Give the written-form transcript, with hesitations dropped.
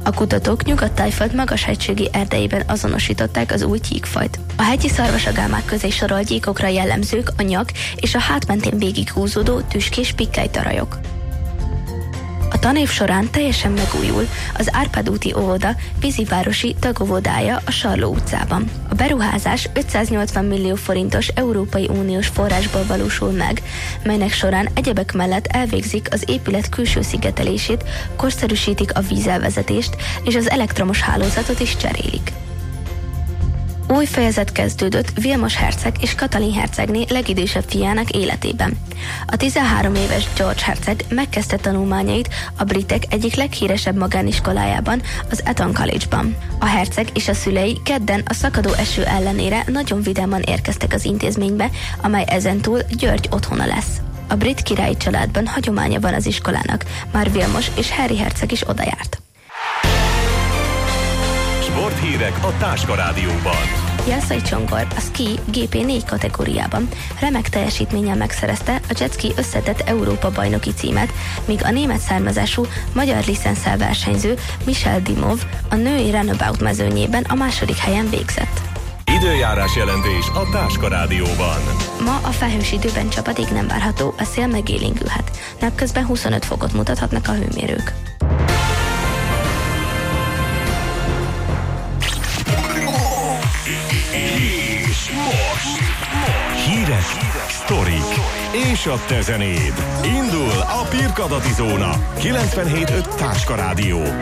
A kutatók Nyugat-Tájföld magashegységi erdeiben azonosították az új tyíkfajt. A hegyi szarvasagámák közé sorolt gyíkokra jellemzők a nyak és a hát mentén végighúzódó tüskés pikkelytarajok. A tanév során teljesen megújul az Árpád úti óvoda vízivárosi tagóvodája a Sarló utcában. A beruházás 580 millió forintos Európai Uniós forrásból valósul meg, melynek során egyebek mellett elvégzik az épület külső szigetelését, korszerűsítik a vízelvezetést és az elektromos hálózatot is cserélik. Új fejezet kezdődött Vilmos herceg és Katalin hercegné legidősebb fiának életében. A 13 éves George herceg megkezdte tanulmányait a britek egyik leghíresebb magániskolájában, az Eton College-ban. A herceg és a szülei kedden a szakadó eső ellenére nagyon vidáman érkeztek az intézménybe, amely ezentúl György otthona lesz. A brit királyi családban hagyománya van az iskolának, már Vilmos és Harry herceg is odajárt. Sporthírek a Táska Rádióban. Jászai Csongor a ski GP4 kategóriában remek teljesítménnyel megszerezte a jetski összetett Európa-bajnoki címet, míg a német származású magyar licenszel versenyző Michel Dimov a női runabout mezőnyében a második helyen végzett. Időjárás jelentés a Táska Rádióban. Ma a felhős időben csapadék nem várható, a szél megélénkülhet. Napközben 25 fokot mutathatnak a hőmérők. Hírek, sztorik és a te zenéd. Indul a Pirkadati Zóna 97.5 Táska Rádió.